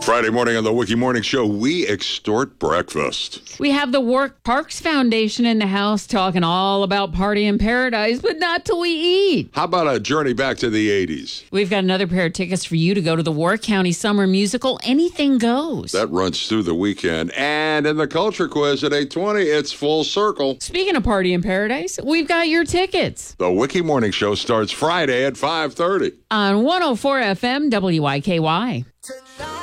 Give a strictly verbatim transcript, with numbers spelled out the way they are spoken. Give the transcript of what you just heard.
Friday morning on the Wiki Morning Show, we extort breakfast. We have the Work Parks Foundation in the house talking all about Party in Paradise, but not till we eat. How about a journey back to the eighties? We've got another pair of tickets for you to go to the Warwick County Summer Musical, Anything Goes. That runs through the weekend. And in the Culture Quiz at eight twenty, it's full circle. Speaking of Party in Paradise, we've got your tickets. The Wiki Morning Show starts Friday at five thirty. On one oh four F M W I K Y. Tonight.